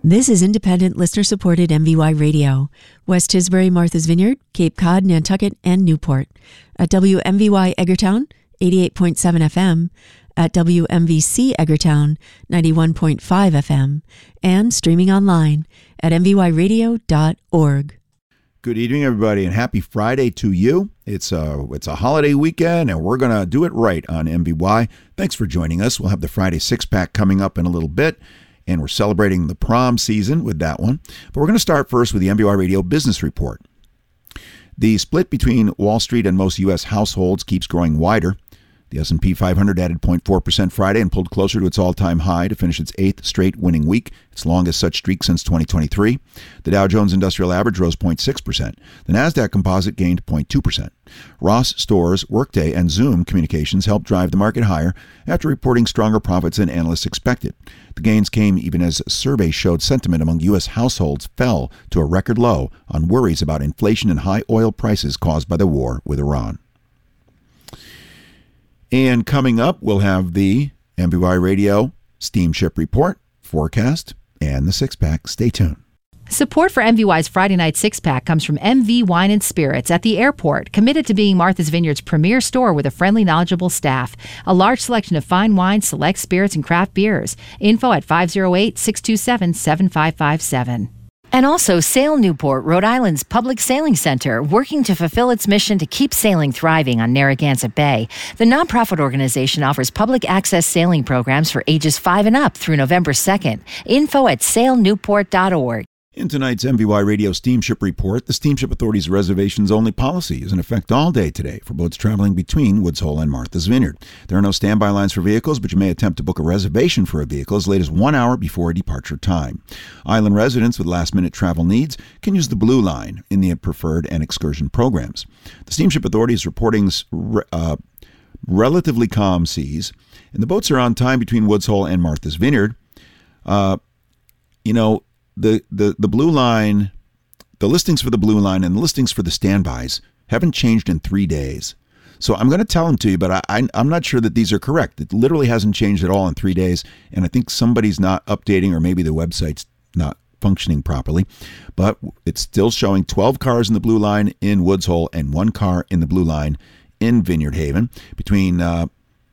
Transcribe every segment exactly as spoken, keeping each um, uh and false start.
This is independent listener-supported M V Y Radio. West Tisbury, Martha's Vineyard, Cape Cod, Nantucket, and Newport. At W M V Y Eggertown, eighty-eight point seven F M. At W M V C Eggertown, ninety-one point five F M. And streaming online at m v y radio dot org. Good evening, everybody, and happy Friday to you. It's a, it's a holiday weekend, and we're going to do it right on M V Y. Thanks for joining us. We'll have the Friday six-pack coming up in a little bit, and we're celebrating the prom season with that one. But we're going to start first with the M V Y Radio Business Report. The split between Wall Street and most U S households keeps growing wider. The S and P five hundred added zero point four percent Friday and pulled closer to its all-time high to finish its eighth straight winning week, its longest such streak since twenty twenty-three. The Dow Jones Industrial Average rose zero point six percent. The Nasdaq Composite gained zero point two percent. Ross Stores, Workday, and Zoom Communications helped drive the market higher after reporting stronger profits than analysts expected. The gains came even as surveys showed sentiment among U S households fell to a record low on worries about inflation and high oil prices caused by the war with Iran. And coming up, we'll have the M V Y Radio Steamship Report, forecast, and the six-pack. Stay tuned. Support for M V Y's Friday Night Six-Pack comes from M V Wine and Spirits at the airport, committed to being Martha's Vineyard's premier store with a friendly, knowledgeable staff. A large selection of fine wines, select spirits, and craft beers. Info at five oh eight, six two seven, seven five five seven. And also Sail Newport, Rhode Island's public sailing center, working to fulfill its mission to keep sailing thriving on Narragansett Bay. The nonprofit organization offers public access sailing programs for ages five and up through November second. Info at sail newport dot org. In tonight's M V Y Radio Steamship Report, the Steamship Authority's reservations-only policy is in effect all day today for boats traveling between Woods Hole and Martha's Vineyard. There are no standby lines for vehicles, but you may attempt to book a reservation for a vehicle as late as one hour before departure time. Island residents with last-minute travel needs can use the Blue Line in the preferred and excursion programs. The Steamship Authority is reporting uh, relatively calm seas, and the boats are on time between Woods Hole and Martha's Vineyard. Uh, you know, The, the the Blue Line, the listings for the Blue Line and the listings for the standbys haven't changed in three days. So I'm going to tell them to you, but I, I, I'm not sure that these are correct. It literally hasn't changed at all in three days, and I think somebody's not updating, or maybe the website's not functioning properly. But it's still showing twelve cars in the Blue Line in Woods Hole and one car in the Blue Line in Vineyard Haven. Between uh,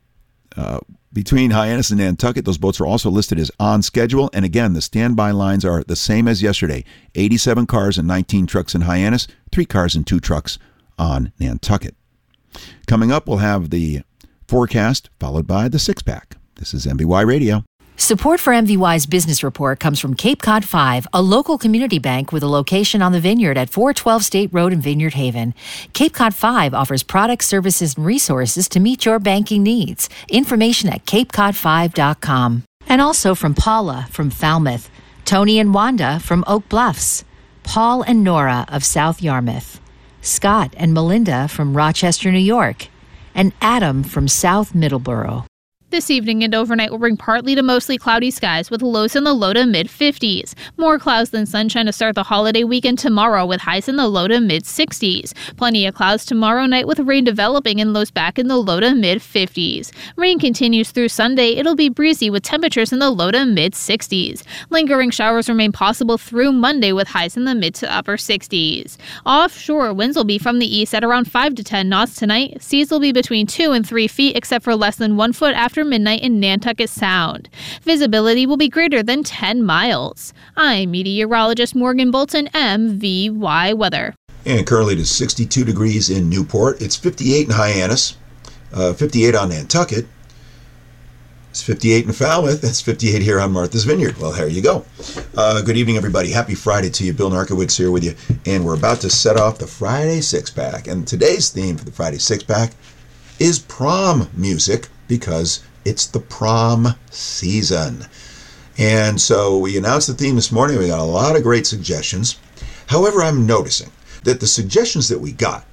uh, Between Hyannis and Nantucket, those boats are also listed as on schedule. And again, the standby lines are the same as yesterday. eighty-seven cars and nineteen trucks in Hyannis, three cars and two trucks on Nantucket. Coming up, we'll have the forecast, followed by the six-pack. This is M V Y Radio. Support for M V Y's Business Report comes from Cape Cod five, a local community bank with a location on the Vineyard at four twelve State Road in Vineyard Haven. Cape Cod five offers products, services, and resources to meet your banking needs. Information at cape cod five dot com. And also from Paula from Falmouth, Tony and Wanda from Oak Bluffs, Paul and Nora of South Yarmouth, Scott and Melinda from Rochester, New York, and Adam from South Middleborough. This evening and overnight will bring partly to mostly cloudy skies with lows in the low to mid-fifties. More clouds than sunshine to start the holiday weekend tomorrow with highs in the low to mid-sixties. Plenty of clouds tomorrow night with rain developing and lows back in the low to mid-fifties. Rain continues through Sunday. It'll be breezy with temperatures in the low to mid-sixties. Lingering showers remain possible through Monday with highs in the mid to upper sixties. Offshore, winds will be from the east at around five to ten knots tonight. Seas will be between two and three feet except for less than one foot after midnight in Nantucket Sound. Visibility will be greater than ten miles. I'm meteorologist Morgan Bolton, M V Y Weather. And currently it is sixty-two degrees in Newport. It's fifty-eight in Hyannis, uh, fifty-eight on Nantucket. It's fifty-eight in Falmouth. It's fifty-eight here on Martha's Vineyard. Well, there you go. Uh, good evening, everybody. Happy Friday to you. Bill Narkowitz here with you. And we're about to set off the Friday Six-Pack. And today's theme for the Friday Six-Pack is prom music, because it's the prom season. And so we announced the theme this morning. We got a lot of great suggestions. However, I'm noticing that the suggestions that we got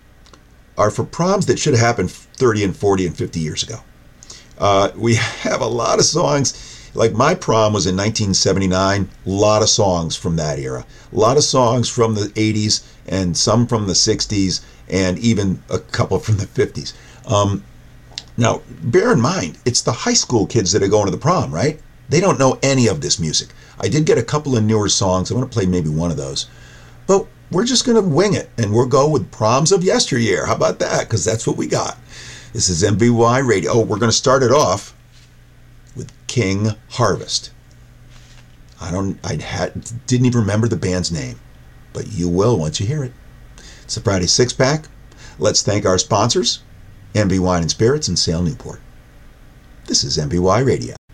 are for proms that should have happened thirty and forty and fifty years ago. Uh, we have a lot of songs, like my prom was in nineteen seventy-nine, a lot of songs from that era. A lot of songs from the eighties and some from the sixties and even a couple from the fifties. Um, Now, bear in mind, it's the high school kids that are going to the prom, right? They don't know any of this music. I did get a couple of newer songs. I'm going to play maybe one of those. But we're just going to wing it, and we'll go with Proms of Yesteryear. How about that? Because that's what we got. This is M V Y Radio. Oh, we're going to start it off with King Harvest. I don't, I had, didn't even remember the band's name, but you will once you hear it. It's the Friday Six Pack. Let's thank our sponsors, M V Wine and Spirits in Sale, Newport. This is M V Y Radio.